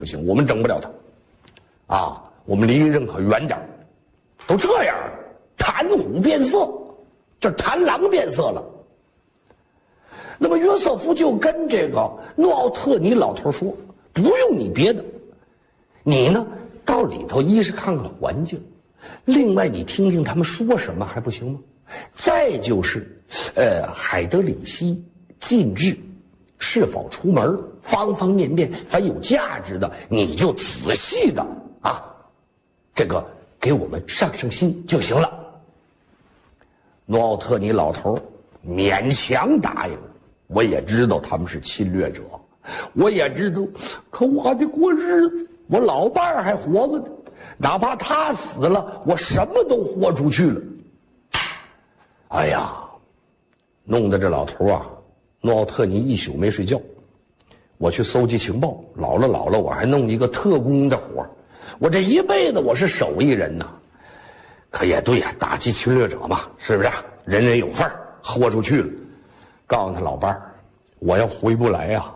不行，我们整不了他，啊，我们离任可远点。都这样了，谈虎变色，这谈狼变色了。那么约瑟夫就跟这个诺奥特尼老头说：“不用你别的，你呢到里头一是看看环境，另外你听听他们说什么还不行吗？再就是，海德里希近日是否出门，方方面面凡有价值的，你就仔细的啊，这个给我们上心就行了。”诺奥特尼老头勉强答应了。我也知道他们是侵略者，我也知道，可我得过日子，我老伴儿还活着呢，哪怕他死了，我什么都豁出去了。哎呀，弄得这老头啊，诺奥特尼一宿没睡觉。我去搜集情报，老了，我还弄一个特工的活，我这一辈子我是手艺人呐。可也对呀，打击侵略者嘛，是不是？人人有份儿，豁出去了。告诉他老伴儿，我要回不来呀，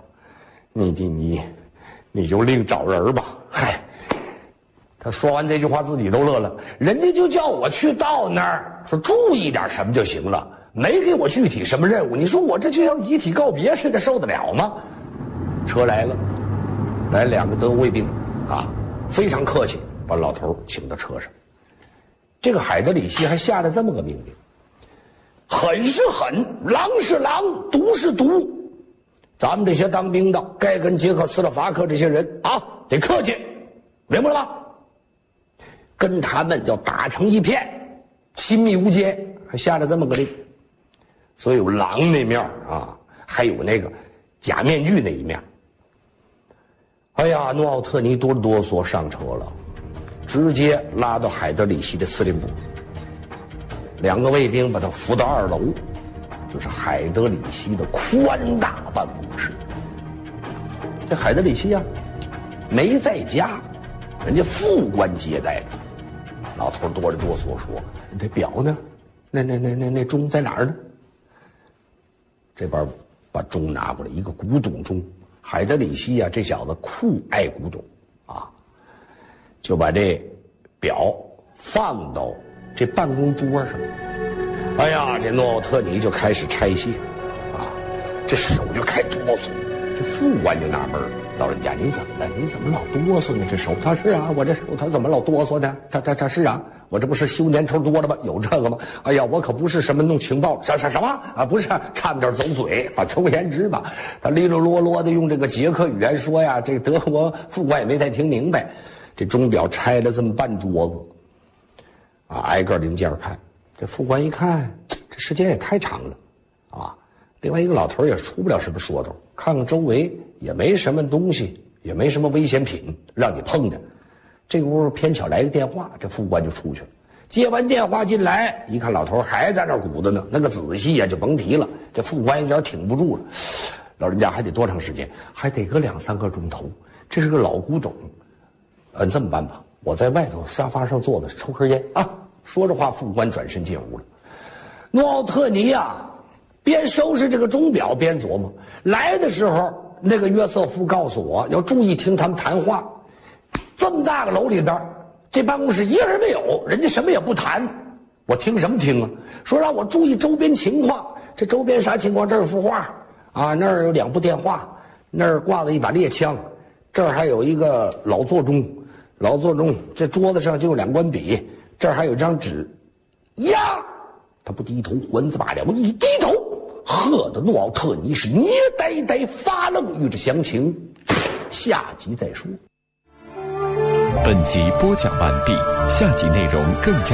你就另找人吧。嗨，他说完这句话自己都乐了，人家就叫我去到那儿说注意点什么就行了，没给我具体什么任务。你说我这就像遗体告别似的，受得了吗？车来了，来2个德国卫兵啊，非常客气，把老头请到车上。这个海德里希还下了这么个命令：狠是狠，狼是狼，毒是毒。咱们这些当兵的，该跟捷克斯洛伐克这些人啊，得客气，明白了吧？跟他们要打成一片，亲密无间，还下了这么个令。所以有狼那面啊，还有那个假面具那一面。哎呀，诺奥特尼哆嗦上车了，直接拉到海德里希的司令部。2个卫兵把他扶到2楼，就是海德里希的宽大办公室。这海德里希啊，没在家，人家副官接待的。老头哆里哆嗦说：“你这表呢？那钟在哪儿呢？”这边把钟拿过来，一个古董钟。海德里希啊，这小子酷爱古董啊，就把这表放到这办公桌上。哎呀，这诺奥特尼就开始拆卸啊，这手就开哆嗦。这副官就纳闷了：“老人家，你怎么了？你怎么老哆嗦呢？这手他是啊，我这手他怎么老哆嗦呢？他是啊，我这不是修年头多了吗？有这个吗？哎呀，我可不是什么弄情报什么啊，不是，差点走嘴。反正言之吧，他利利落落的用这个捷克语言说呀，这德国副官也没太听明白。这钟表拆了这么半桌子，啊，挨个零件看。这副官一看，这时间也太长了，啊。另外一个老头也出不了什么说头，看看周围也没什么东西，也没什么危险品让你碰的。这个屋偏巧来个电话，这副官就出去了。接完电话进来，一看老头还在那鼓捣呢，那个仔细呀就甭提了。这副官有点挺不住了，老人家还得多长时间？还得个2、3个钟头。这是个老古董，这么办吧，我在外头沙发上坐着抽根烟啊。说着话，副官转身进屋了。诺奥特尼呀，边收拾这个钟表边琢磨，来的时候那个约瑟夫告诉我要注意听他们谈话。这么大个楼里边，这办公室一个人没有，人家什么也不谈，我听什么听啊？说让我注意周边情况，这周边啥情况？这儿有幅画啊，那儿有2部电话，那儿挂着一把猎枪，这儿还有一个老座钟，这桌子上就有2管笔，这儿还有张纸呀。他不低头还子罢了，一低头，喝得诺奥特尼是捏呆呆发愣。欲知详情，下集再说。 本集播讲完毕，下集内容更加